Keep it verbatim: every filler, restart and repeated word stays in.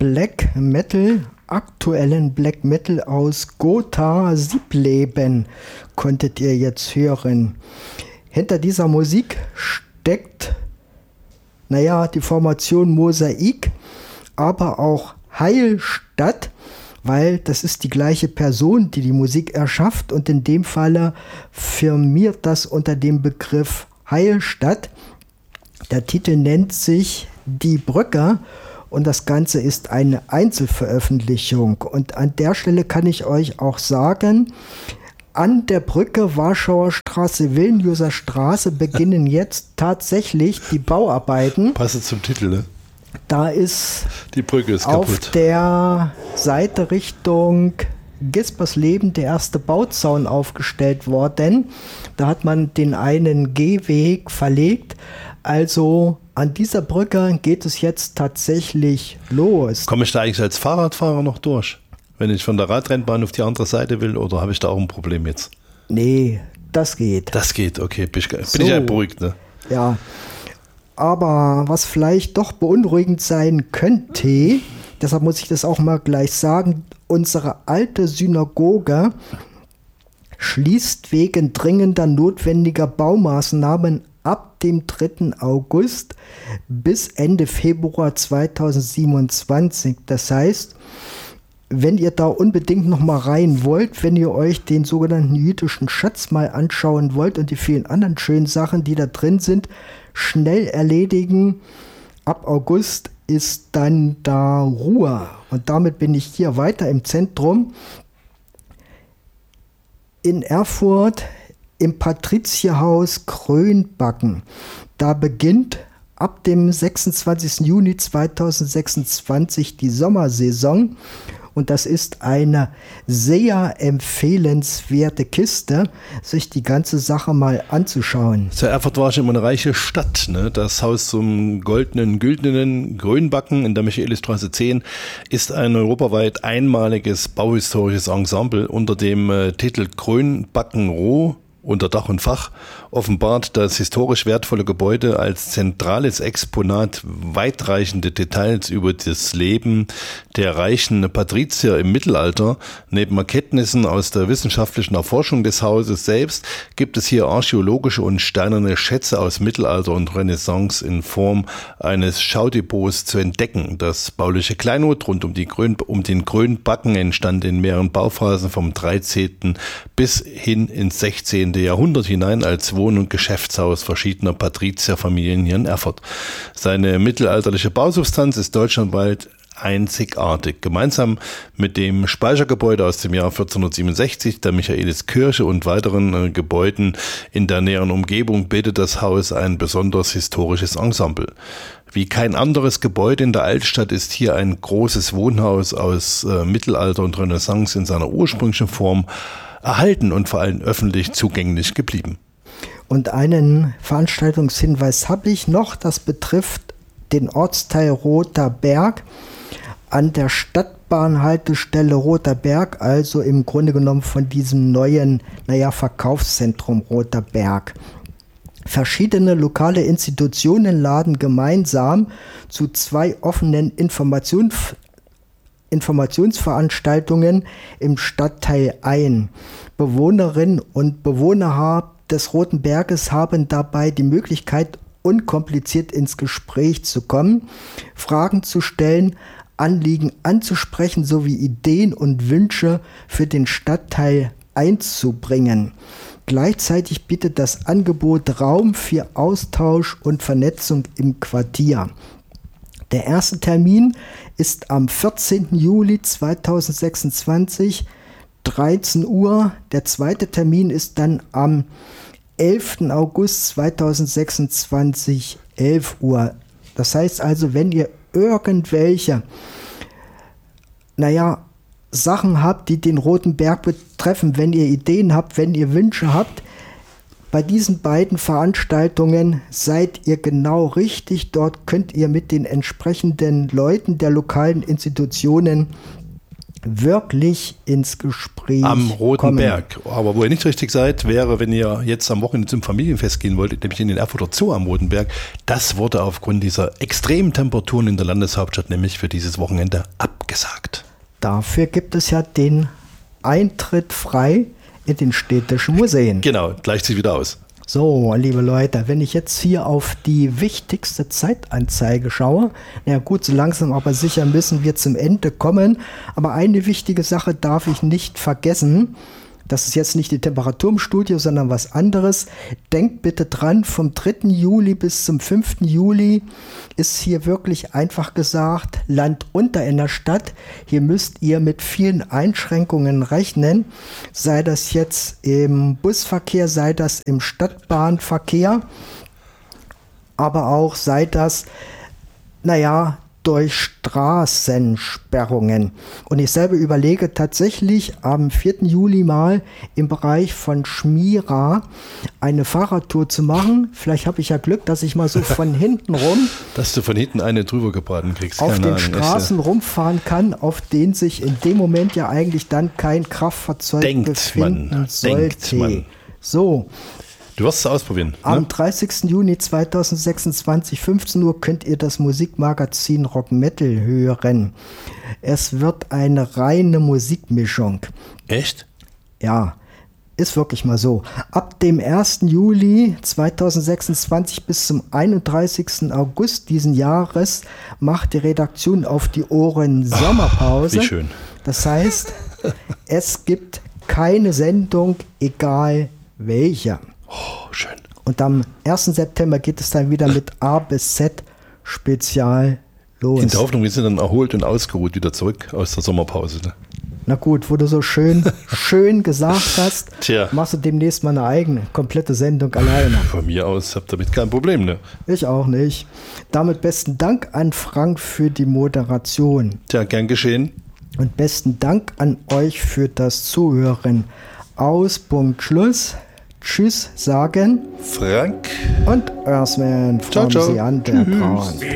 Black Metal, aktuellen Black Metal aus Gotha Siebleben konntet ihr jetzt hören. Hinter dieser Musik steckt, naja, die Formation Mosaik, aber auch Heilstatt, weil das ist die gleiche Person, die die Musik erschafft, und in dem Falle firmiert das unter dem Begriff Heilstatt. Der Titel nennt sich Die Brücke und das Ganze ist eine Einzelveröffentlichung. Und an der Stelle kann ich euch auch sagen, an der Brücke Warschauer Straße, Vilniuser Straße beginnen jetzt tatsächlich die Bauarbeiten. Passend zum Titel, ne? Da ist, die Brücke ist auf kaputt. Der Seite Richtung Gispersleben der erste Bauzaun aufgestellt worden. Da hat man den einen Gehweg verlegt. Also an dieser Brücke geht es jetzt tatsächlich los. Komme ich da eigentlich als Fahrradfahrer noch durch, wenn ich von der Radrennbahn auf die andere Seite will, oder habe ich da auch ein Problem jetzt? Nee, das geht. Das geht, okay. Bin ich, bin so. ich ja beruhigt, ne? Ja. Aber was vielleicht doch beunruhigend sein könnte, deshalb muss ich das auch mal gleich sagen, unsere alte Synagoge schließt wegen dringender notwendiger Baumaßnahmen ab dem dritten August bis Ende Februar zweitausendsiebenundzwanzig. Das heißt, wenn ihr da unbedingt noch mal rein wollt, wenn ihr euch den sogenannten jüdischen Schatz mal anschauen wollt und die vielen anderen schönen Sachen, die da drin sind, schnell erledigen. Ab August ist dann da Ruhe. Und damit bin ich hier weiter im Zentrum in Erfurt im Patrizierhaus Krönbacken. Da beginnt ab dem sechsundzwanzigsten Juni zweitausendsechsundzwanzig die Sommersaison. Und das ist eine sehr empfehlenswerte Kiste, sich die ganze Sache mal anzuschauen. So, Erfurt war schon immer eine reiche Stadt, ne? Das Haus zum goldenen, güldenen Krönbacken in der Michaelisstraße zehn ist ein europaweit einmaliges bauhistorisches Ensemble unter dem äh, Titel Krönbacken Roh unter Dach und Fach offenbart das historisch wertvolle Gebäude als zentrales Exponat weitreichende Details über das Leben der reichen Patrizier im Mittelalter. Neben Erkenntnissen aus der wissenschaftlichen Erforschung des Hauses selbst gibt es hier archäologische und steinerne Schätze aus Mittelalter und Renaissance in Form eines Schaudepots zu entdecken. Das bauliche Kleinod rund um, die Krön, um den Krönbacken entstand in mehreren Bauphasen vom dreizehnten bis hin ins sechzehnten Jahrhundert hinein als Wohn- und Geschäftshaus verschiedener Patrizierfamilien hier in Erfurt. Seine mittelalterliche Bausubstanz ist deutschlandweit einzigartig. Gemeinsam mit dem Speichergebäude aus dem Jahr vierzehnhundertsiebenundsechzig, der Michaeliskirche und weiteren äh, Gebäuden in der näheren Umgebung bildet das Haus ein besonders historisches Ensemble. Wie kein anderes Gebäude in der Altstadt ist hier ein großes Wohnhaus aus äh, Mittelalter und Renaissance in seiner ursprünglichen Form erhalten und vor allem öffentlich zugänglich geblieben. Und einen Veranstaltungshinweis habe ich noch, das betrifft den Ortsteil Roter Berg an der Stadtbahnhaltestelle Roter Berg, also im Grunde genommen von diesem neuen, naja, Verkaufszentrum Roter Berg. Verschiedene lokale Institutionen laden gemeinsam zu zwei offenen Informations Informationsveranstaltungen im Stadtteil ein. Bewohnerinnen und Bewohner des Roten Berges haben dabei die Möglichkeit, unkompliziert ins Gespräch zu kommen, Fragen zu stellen, Anliegen anzusprechen sowie Ideen und Wünsche für den Stadtteil einzubringen. Gleichzeitig bietet das Angebot Raum für Austausch und Vernetzung im Quartier. Der erste Termin ist am vierzehnten Juli zweitausendsechsundzwanzig, dreizehn Uhr. Der zweite Termin ist dann am elften August zweitausendsechsundzwanzig, elf Uhr. Das heißt also, wenn ihr irgendwelche, naja, Sachen habt, die den Roten Berg betreffen, wenn ihr Ideen habt, wenn ihr Wünsche habt, bei diesen beiden Veranstaltungen seid ihr genau richtig. Dort könnt ihr mit den entsprechenden Leuten der lokalen Institutionen wirklich ins Gespräch Am Roten kommen. Berg. Aber wo ihr nicht richtig seid, wäre, wenn ihr jetzt am Wochenende zum Familienfest gehen wolltet, nämlich in den Erfurter Zoo am Roten Berg. Das wurde aufgrund dieser extremen Temperaturen in der Landeshauptstadt nämlich für dieses Wochenende abgesagt. Dafür gibt es ja den Eintritt frei in den städtischen Museen. Genau, gleicht sich wieder aus. So, liebe Leute, wenn ich jetzt hier auf die wichtigste Zeitanzeige schaue, na gut, so langsam aber sicher müssen wir zum Ende kommen, aber eine wichtige Sache darf ich nicht vergessen. Das ist jetzt nicht die Temperatur im Studio, sondern was anderes. Denkt bitte dran, vom dritten Juli bis zum fünften Juli ist hier wirklich einfach gesagt Land unter in der Stadt. Hier müsst ihr mit vielen Einschränkungen rechnen, sei das jetzt im Busverkehr, sei das im Stadtbahnverkehr, aber auch sei das, naja, durch Straßensperrungen. Und ich selber überlege tatsächlich am vierten Juli mal im Bereich von Schmira eine Fahrradtour zu machen. Vielleicht habe ich ja Glück, dass ich mal so von hinten rum dass du von hinten eine drüber gebraten kriegst. auf Keine den Ahnung, Straßen ist, rumfahren kann, auf denen sich in dem Moment ja eigentlich dann kein Kraftfahrzeug Denkt befinden man, sollte. denkt man. So, Du wirst es ausprobieren. am Ne? dreißigsten Juni zweitausendsechsundzwanzig, fünfzehn Uhr, könnt ihr das Musikmagazin Rock Metal hören. Es wird eine reine Musikmischung. Echt? Ja, ist wirklich mal so. Ab dem ersten Juli zweitausendsechsundzwanzig bis zum einunddreißigsten August diesen Jahres macht die Redaktion auf die Ohren Sommerpause. Wie schön. Das heißt, es gibt keine Sendung, egal welche. Oh, schön. Und am ersten September geht es dann wieder mit A bis Z Spezial los. In der Hoffnung, wir sind dann erholt und ausgeruht wieder zurück aus der Sommerpause. Ne? Na gut, wo du so schön, schön gesagt hast, Tja. machst du demnächst mal eine eigene, komplette Sendung alleine. Von mir aus habt ihr damit kein Problem. Ne? Ich auch nicht. Damit besten Dank an Frank für die Moderation. Tja, gern geschehen. Und besten Dank an euch für das Zuhören. Aus, Punkt, Schluss. Tschüss sagen Frank. und Earthman Ciao, from ciao. the Underground.